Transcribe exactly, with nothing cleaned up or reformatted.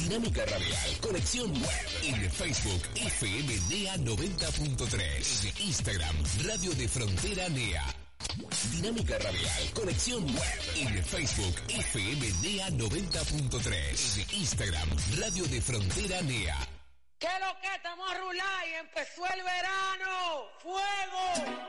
Dinámica Radial, conexión web. En Facebook, F M N E A noventa punto tres. En Instagram, Radio de Frontera N E A. Dinámica Radial, conexión web. En Facebook, F M N E A noventa punto tres. En Instagram, Radio de Frontera N E A. ¿Qué es lo que estamos a rular y empezó el verano? ¡Fuego!